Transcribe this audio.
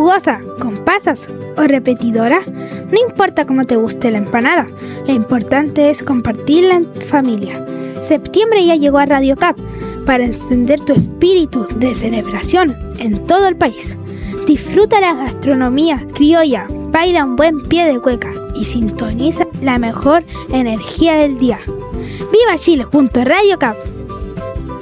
jugosa, con pasas o repetidora, no importa cómo te guste la empanada, lo importante es compartirla en familia. Septiembre ya llegó a Radio Cap para encender tu espíritu de celebración en todo el país. Disfruta la gastronomía criolla, baila un buen pie de cueca y sintoniza la mejor energía del día. ¡Viva Chile junto a Radio Cap!